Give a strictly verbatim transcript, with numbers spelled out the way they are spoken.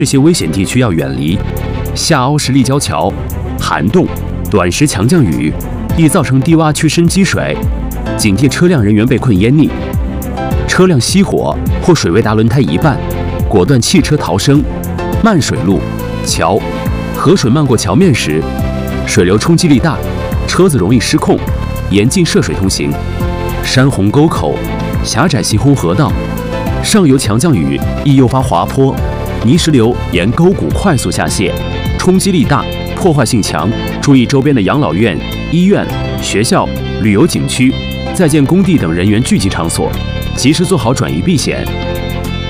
这些危险地区要远离。下凹式立交桥、涵洞、短时强降雨易造成低洼区深积水，警惕车辆人员被困淹溺。车辆熄火或水位达轮胎一半，果断弃车逃生。漫水路、桥、河水漫过桥面时，水流冲击力大，车子容易失控，严禁涉水通行。山洪沟口、狭窄行洪河道，上游强降雨易诱发滑坡，泥石流沿沟谷快速下泄，冲击力大，破坏性强。注意周边的养老院、医院、学校、旅游景区、在建工地等人员聚集场所，及时做好转移避险。